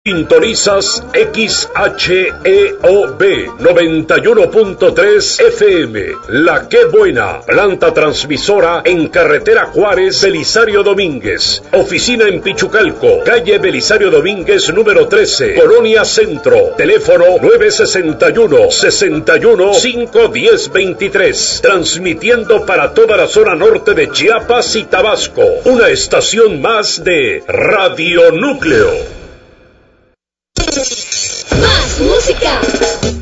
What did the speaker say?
Sintonizas XHEOB 91.3 FM, La Qué Buena, planta transmisora en carretera Juárez, Belisario Domínguez, oficina en Pichucalco, calle Belisario Domínguez número 13, Colonia Centro, teléfono 961-61-510-23, transmitiendo para toda la zona norte de Chiapas y Tabasco, una estación más de Radio Núcleo. Más música.